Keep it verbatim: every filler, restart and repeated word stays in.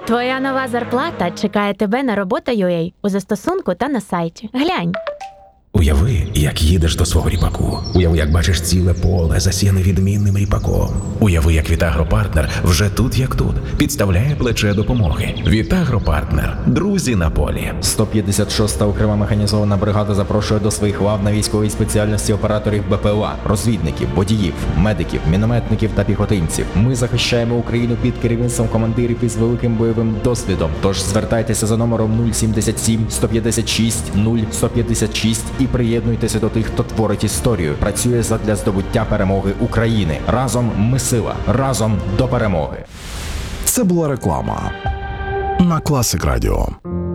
Твоя нова зарплата чекає тебе на робота.ua у застосунку та на сайті. Глянь. Уяви, як їдеш до свого ріпаку. Уяви, як бачиш ціле поле, засіяне відмінним ріпаком. Уяви, як Вітагропартнер вже тут, як тут, підставляє плече допомоги. Вітагропартнер. Друзі на полі. сто п'ятдесят шоста окрема механізована бригада запрошує до своїх лав на військовій спеціальності операторів БПЛА, розвідників, водіїв, медиків, мінометників та піхотинців. Ми захищаємо Україну під керівництвом командирів із великим бойовим досвідом. Тож звертайтеся за номером нуль сімдесят сім сто п'ятдесят шість нуль сто п'ятдесят шість і приєднуйтеся до тих, хто творить історію, працює задля здобуття перемоги України. Разом ми сила, разом до перемоги. Це була реклама на Класик Радіо.